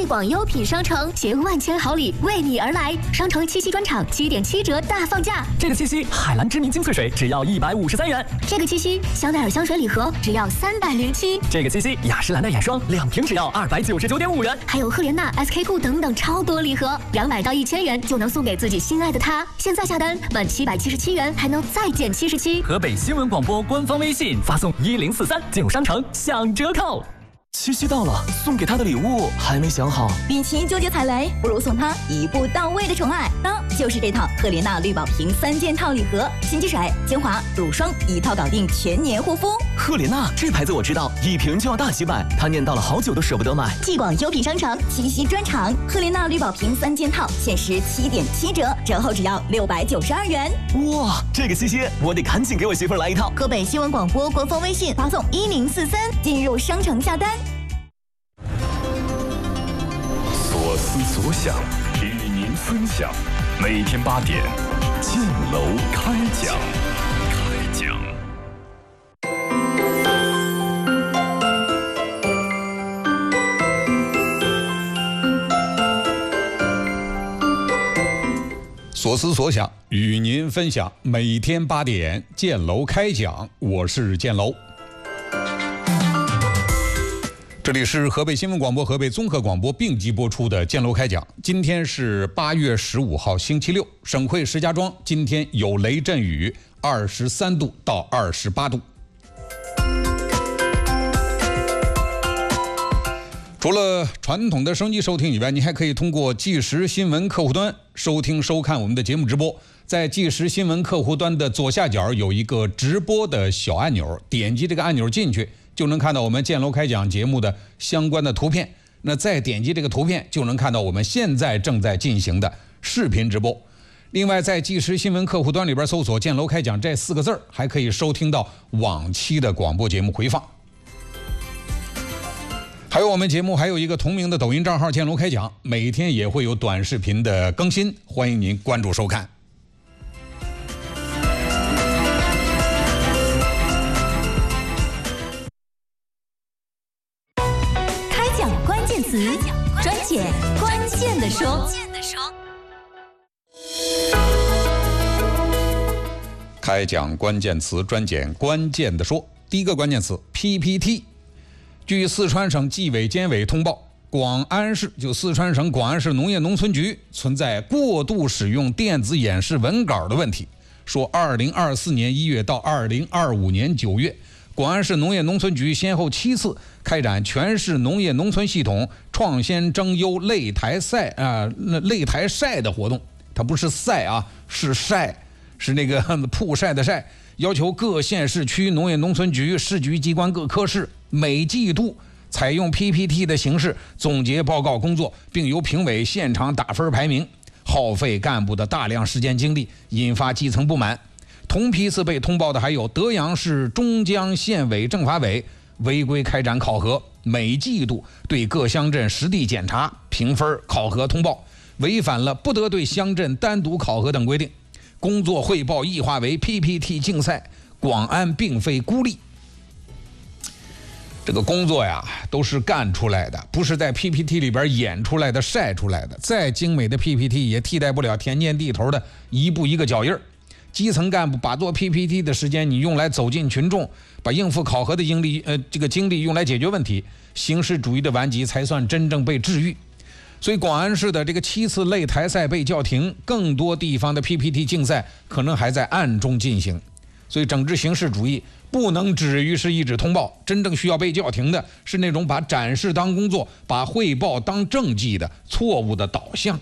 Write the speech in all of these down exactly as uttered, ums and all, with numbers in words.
地广优品商城携万千好礼为你而来，商城七夕专场七点七折大放价。 这个七夕，海蓝知名精粹水只要一百五十三元。 这个七夕，香奈儿香水礼盒只要三百零七。 这个七夕，雅诗兰黛眼霜两瓶只要二百九十九点五元。 还有赫莲娜、S K two 等等超多礼盒，两百到一千元就能送给自己心爱的他。现在下单满七百七十七元还能再减七十七。 河北新闻广播官方微信发送一零四三进入商城享折扣。七夕到了，送给他的礼物还没想好。 与其纠结踩雷，不如送他一步到位的宠爱。当就是这套赫莲娜绿宝瓶三件套礼盒，洗肌水、精华、乳霜一套搞定，全年护肤。 赫莲娜这牌子我知道，一瓶就要大几百，他念叨了好久都舍不得买。 地广优品商城七夕专场，赫莲娜绿宝瓶三件套限时七点七折，折后只要六百九十二元。 哇，这个七夕我得赶紧给我媳妇儿来一套。 河北新闻广播官方微信发送一零四三进入商城下单。 所思所想，与您分享。每天八点，建楼开讲。开讲。 所思所想，与您分享。每天八点，建楼开讲。我是建楼。这里是河北新闻广播、河北综合广播并机播出的建楼开讲。今天是八月十五号，星期六。省会石家庄今天有雷阵雨，二十三度到二十八度。除了传统的收音机收听以外，你还可以通过即时新闻客户端收听收看我们的节目直播。在即时新闻客户端的左下角有一个直播的小按钮，点击这个按钮进去，就能看到我们建楼开讲节目的相关的图片。那再点击这个图片，就能看到我们现在正在进行的视频直播。另外，在即时新闻客户端里边搜索“建楼开讲”这四个字儿，还可以收听到往期的广播节目回放。还有我们节目还有一个同名的抖音账号“建楼开讲”，每天也会有短视频的更新，欢迎您关注收看。 专解关键的说， 开讲关键词，专简关键的说。第一个关键词 P P T。据四川省纪委监委通报，广安市就四川省广安市农业农村局存在过度使用电子演示文稿的问题。说二零二四年一月到二零二五年九月。广安市农业农村局先后七次开展全市农业农村系统创新征优擂台赛啊、呃、擂台赛的活动，它不是赛啊，是晒，是那个曝晒的晒。要求各县市区农业农村局、市局机关各科室每季度采用 P P T 的形式总结报告工作，并由评委现场打分排名，耗费干部的大量时间精力，引发基层不满。同批次被通报的还有德阳市中江县委政法委违规开展考核，每季度对各乡镇实地检查、评分、考核通报，违反了不得对乡镇单独考核等规定。工作汇报异化为 P P T 竞赛，广安并非孤立。这个工作呀，都是干出来的，不是在 P P T 里边演出来的、晒出来的。再精美的 P P T 也替代不了田间地头的一步一个脚印儿。基层干部把做 P P T 的时间你用来走进群众，把应付考核的精力呃这个精力用来解决问题，形式主义的顽疾才算真正被治愈。所以广安市的这个七次擂台赛被叫停，更多地方的 P P T 竞赛可能还在暗中进行。所以整治形式主义不能止于是一纸通报，真正需要被叫停的是那种把展示当工作、把汇报当政绩的错误的导向。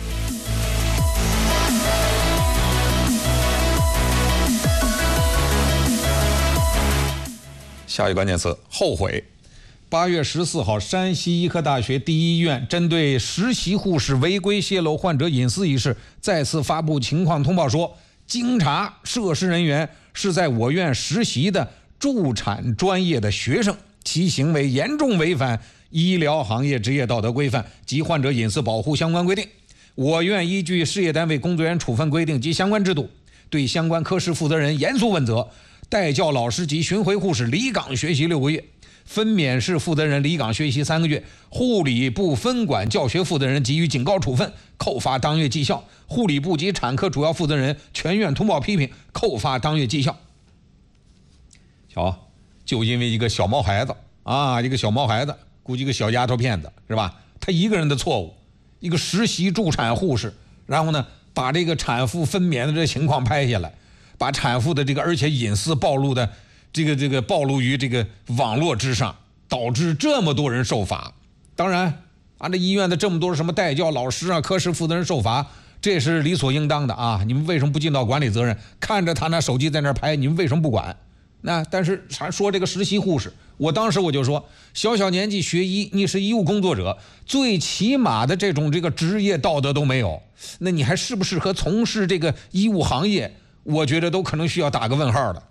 下一个关键词：后悔。八月十四号，山西医科大学第一医院针对实习护士违规泄露患者隐私一事，再次发布情况通报说，经查，涉事人员是在我院实习的助产专业的学生，其行为严重违反医疗行业职业道德规范及患者隐私保护相关规定。我院依据事业单位工作人员处分规定及相关制度，对相关科室负责人严肃问责，代教老师及巡回护士离岗学习六个月， 分娩室负责人离岗学习三个月，护理部分管教学负责人给予警告处分，扣发当月绩效；护理部及产科主要负责人全院通报批评，扣发当月绩效。瞧，就因为一个小毛孩子啊，一个小毛孩子，估计个小丫头片子是吧？他一个人的错误，一个实习助产护士，然后呢，把这个产妇分娩的这情况拍下来，把产妇的这个而且隐私暴露的这个这个暴露于这个网络之上，导致这么多人受罚。当然，啊，这医院的这么多什么代教老师啊、科室负责人受罚，这是理所应当的啊！你们为什么不尽到管理责任？看着他拿手机在那拍，你们为什么不管？那但是还说这个实习护士，我当时我就说，小小年纪学医，你是医务工作者，最起码的这种这个职业道德都没有，那你还适不适合从事这个医务行业？我觉得都可能需要打个问号的。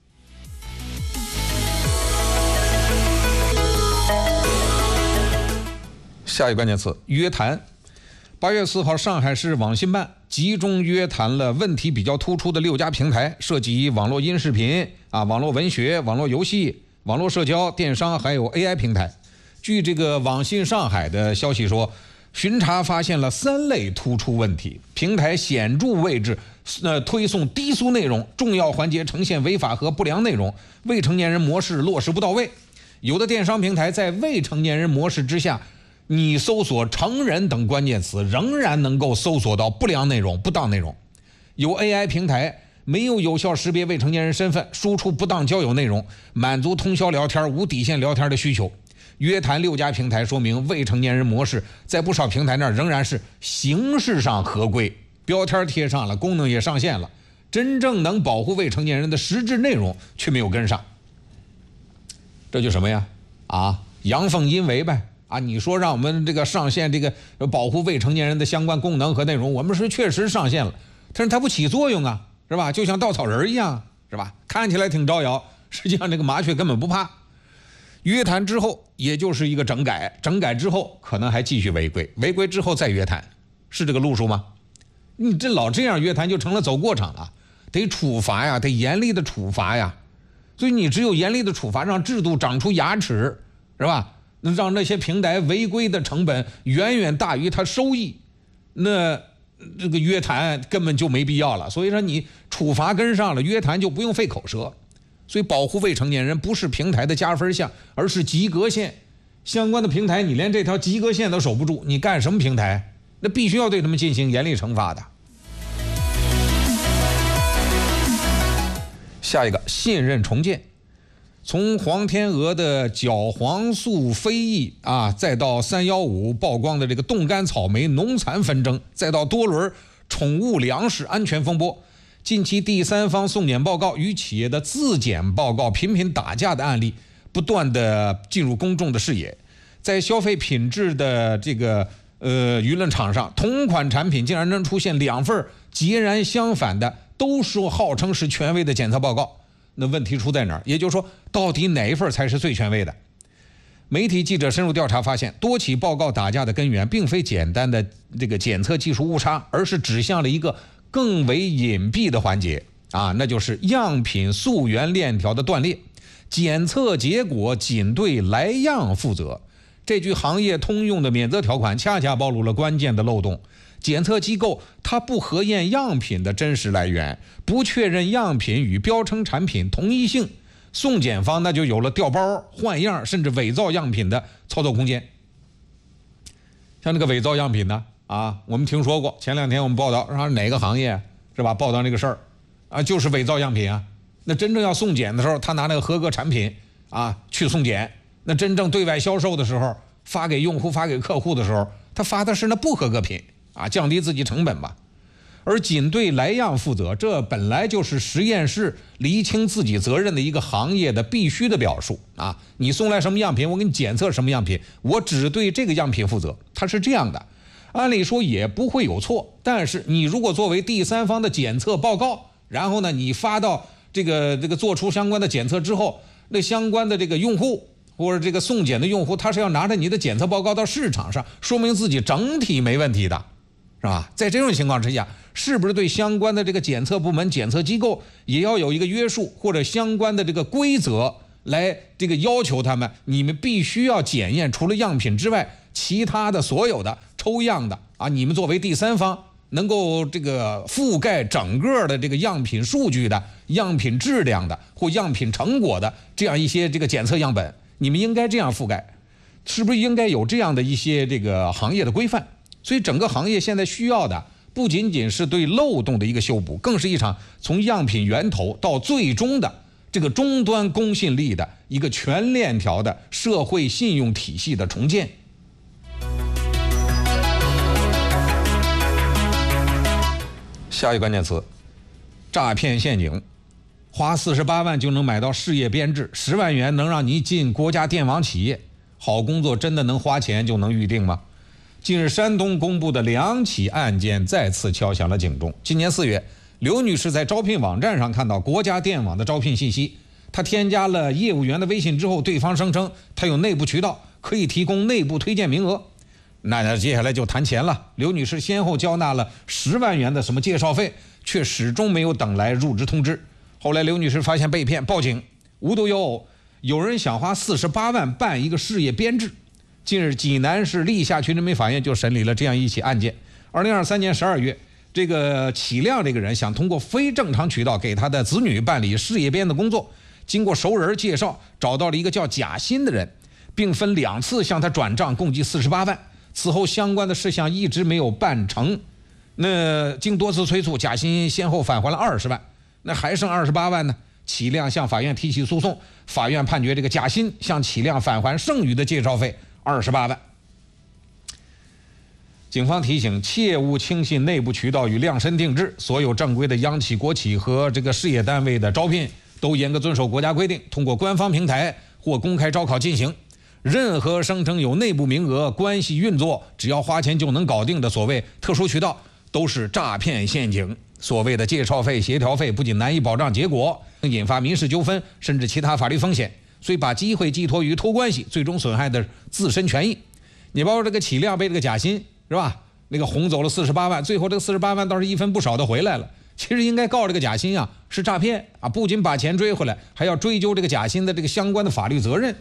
下一个关键词约谈。八月四号，上海市网信办集中约谈了问题比较突出的六家平台，涉及网络音视频啊、网络文学、网络游戏、网络社交、电商，还有 A I 平台。据这个网信上海的消息说，巡查发现了三类突出问题，平台显著位置呃推送低俗内容，重要环节呈现违法和不良内容，未成年人模式落实不到位。有的电商平台在未成年人模式之下，你搜索成人等关键词仍然能够搜索到不良内容、不当内容。有 A I 平台没有有效识别未成年人身份，输出不当交友内容，满足通宵聊天、无底线聊天的需求。约谈六家平台，说明未成年人模式在不少平台那儿仍然是形式上合规，标签贴上了，功能也上线了，真正能保护未成年人的实质内容却没有跟上。这就什么呀？啊，阳奉阴违呗。啊，你说让我们这个上线这个保护未成年人的相关功能和内容，我们是确实上线了，但是它不起作用啊，是吧？就像稻草人一样，是吧？看起来挺招摇，实际上这个麻雀根本不怕。约谈之后，也就是一个整改，整改之后可能还继续违规，违规之后再约谈，是这个路数吗？你这老这样约谈就成了走过场了，得处罚呀，得严厉的处罚呀。所以你只有严厉的处罚，让制度长出牙齿，是吧？让那些平台违规的成本远远大于它收益，那这个约谈根本就没必要了。所以说你处罚跟上了，约谈就不用费口舌。所以保护未成年人不是平台的加分项，而是及格线。相关的平台你连这条及格线都守不住，你干什么平台？那必须要对他们进行严厉惩罚的。下一个，信任重建。从黄天鹅的角黄素非议啊，再到三一五曝光的这个冻干草莓农残纷争，再到多轮宠物粮食安全风波，近期第三方送检报告与企业的自检报告频频打架的案例，不断的进入公众的视野。在消费品质的这个呃舆论场上，同款产品竟然能出现两份截然相反的，都说号称是权威的检测报告。那问题出在哪儿？也就是说，到底哪一份才是最权威的？媒体记者深入调查发现，多起报告打架的根源并非简单的这个检测技术误差，而是指向了一个更为隐蔽的环节啊，那就是样品溯源链条的断裂。检测结果仅对来样负责，这句行业通用的免责条款恰恰暴露了关键的漏洞。检测机构它不核验样品的真实来源，不确认样品与标称产品同一性，送检方那就有了调包、换样甚至伪造样品的操作空间。像这个伪造样品呢，啊，我们听说过，前两天我们报道说哪个行业是吧？报道这个事儿啊，就是伪造样品啊。那真正要送检的时候，他拿那个合格产品啊去送检，那真正对外销售的时候，发给用户、发给客户的时候，他发的是那不合格品。啊，降低自己成本吧，而仅对来样负责，这本来就是实验室厘清自己责任的一个行业的必须的表述啊！你送来什么样品，我给你检测什么样品，我只对这个样品负责，它是这样的。按理说也不会有错，但是你如果作为第三方的检测报告，然后呢，你发到这个这个做出相关的检测之后，那相关的这个用户或者这个送检的用户，他是要拿着你的检测报告到市场上，说明自己整体没问题的。是吧？在这种情况之下，是不是对相关的这个检测部门、检测机构也要有一个约束，或者相关的这个规则来这个要求他们，你们必须要检验除了样品之外，其他的所有的抽样的啊，你们作为第三方，能够这个覆盖整个的这个样品数据的、样品质量的或样品成果的这样一些这个检测样本，你们应该这样覆盖，是不是应该有这样的一些这个行业的规范？所以整个行业现在需要的不仅仅是对漏洞的一个修补，更是一场从样品源头到最终的这个终端公信力的一个全链条的社会信用体系的重建。下一个关键词，诈骗陷阱。花四十八万就能买到事业编制，十万元能让你进国家电网企业，好工作真的能花钱就能预定吗？近日山东公布的两起案件再次敲响了警钟。今年四月，刘女士在招聘网站上看到国家电网的招聘信息，她添加了业务员的微信之后，对方声称她有内部渠道，可以提供内部推荐名额。那接下来就谈钱了。刘女士先后交纳了十万元的什么介绍费，却始终没有等来入职通知。后来刘女士发现被骗，报警。无独有偶，有人想花四十八万办一个事业编制。近日，济南市历下区人民法院就审理了这样一起案件。二零二三年十二月，这个启亮这个人想通过非正常渠道给他的子女办理事业编的工作，经过熟人介绍，找到了一个叫贾鑫的人，并分两次向他转账，共计四十八万。此后相关的事项一直没有办成。那经多次催促，贾鑫先后返还了二十万，那还剩二十八万呢？启亮向法院提起诉讼，法院判决这个贾鑫向启亮返还剩余的介绍费二十八万。警方提醒，切勿轻信内部渠道与量身定制，所有正规的央企、国企和这个事业单位的招聘都严格遵守国家规定，通过官方平台或公开招考进行。任何声称有内部名额、关系运作，只要花钱就能搞定的所谓特殊渠道，都是诈骗陷阱。所谓的介绍费、协调费不仅难以保障结果，能引发民事纠纷甚至其他法律风险，所以把机会寄托于托关系，最终损害的自身权益。你包括这个启亮被这个贾鑫是吧，那个哄走了四十八万，最后这个四十八万倒是一分不少的回来了。其实应该告这个贾鑫啊是诈骗啊，不仅把钱追回来，还要追究这个贾鑫的这个相关的法律责任。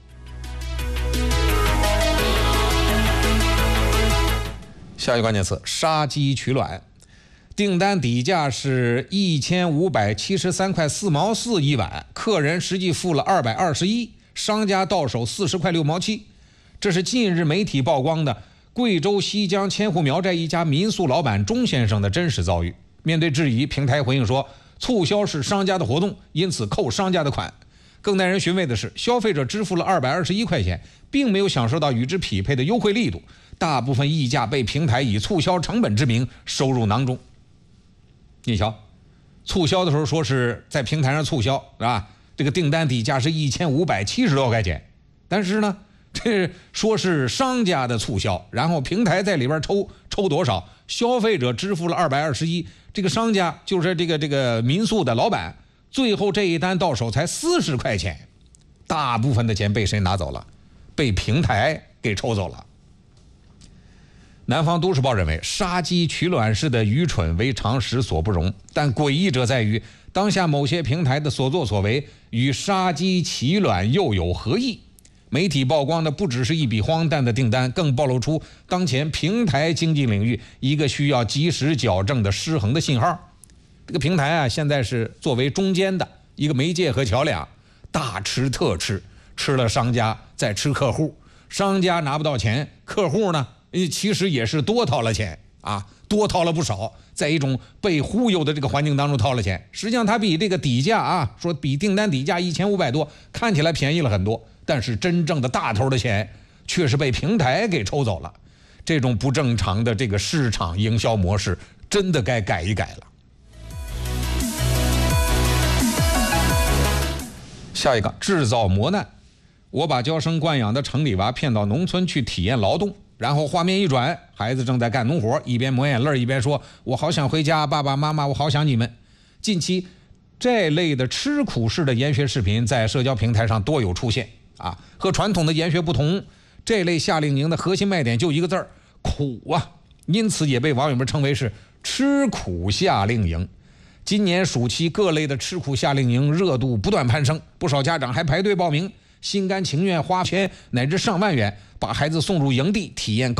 下一个关键词，杀鸡取卵。订单底价是一千五百七十三块四毛四一碗，客人实际付了二百二十一，商家到手四十块六毛七。这是近日媒体曝光的贵州西江千户苗寨一家民宿老板钟先生的真实遭遇。面对质疑，平台回应说，促销是商家的活动，因此扣商家的款。更耐人寻味的是，消费者支付了二百二十一块钱，并没有享受到与之匹配的优惠力度，大部分溢价被平台以促销成本之名收入囊中。你瞧，促销的时候说是在平台上促销，是吧？这个订单底价是一千五百七十多块钱，但是呢，这说是商家的促销，然后平台在里边抽抽多少，消费者支付了二百二十一，这个商家就是这个这个民宿的老板，最后这一单到手才四十块钱，大部分的钱被谁拿走了？被平台给抽走了。南方都市报认为，杀鸡取卵式的愚蠢为常识所不容，但诡异者在于，当下某些平台的所作所为与杀鸡取卵又有何异？媒体曝光的不只是一笔荒诞的订单，更暴露出当前平台经济领域一个需要及时矫正的失衡的信号。这个平台啊，现在是作为中间的一个媒介和桥梁，大吃特吃，吃了商家再吃客户，商家拿不到钱，客户呢其实也是多掏了钱啊，多掏了不少，在一种被忽悠的这个环境当中掏了钱。实际上它比这个底价啊，说比订单底价一千五百多，看起来便宜了很多，但是真正的大头的钱却是被平台给抽走了。这种不正常的这个市场营销模式，真的该改一改了。下一个，制造磨难。我把娇生惯养的城里娃骗到农村去体验劳动，然后画面一转，孩子正在干农活，一边抹眼泪一边说，我好想回家，爸爸妈妈我好想你们。近期这类的吃苦式的研学视频在社交平台上多有出现啊，和传统的研学不同，这类夏令营的核心卖点就一个字儿，苦啊，因此也被网友们称为是吃苦夏令营。 今年暑期各类的吃苦夏令营热度不断攀升，不少家长还排队报名，心甘情愿花钱乃至上万元把孩子送入营地体验高